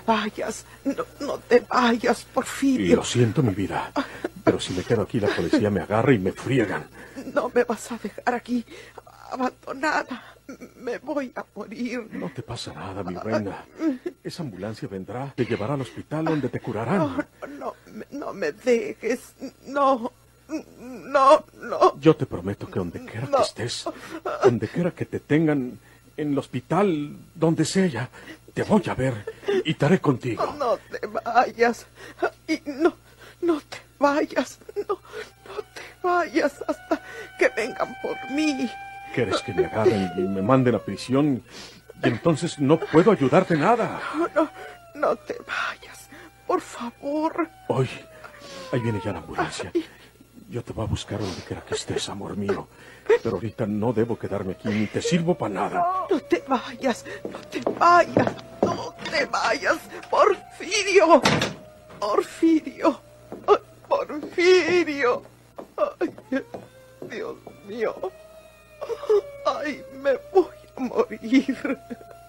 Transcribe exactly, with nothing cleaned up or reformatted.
vayas, no, no te vayas, Porfirio. Lo siento, mi vida, pero si me quedo aquí la policía me agarra y me friegan. No me vas a dejar aquí, abandonada. Me voy a morir. No te pasa nada, mi reina. Esa ambulancia vendrá, te llevará al hospital donde te curarán. No, no, no me dejes, no, no, no. Yo te prometo que donde quiera no. que estés, donde quiera que te tengan, en el hospital, donde sea, te voy a ver y estaré contigo. No te vayas, y no, no te vayas, no, no te vayas hasta que vengan por mí. ¿Quieres que me agarren y me manden a prisión? Y entonces no puedo ayudarte nada. No, no, no te vayas, por favor. Hoy, ahí viene ya la ambulancia. Yo te voy a buscar donde quiera que estés, amor mío. Pero ahorita no debo quedarme aquí, ni te sirvo para nada. No te vayas, no te vayas, no te vayas, Porfirio. Porfirio, ay, Porfirio. Ay, Dios mío. Ay, me voy a morir.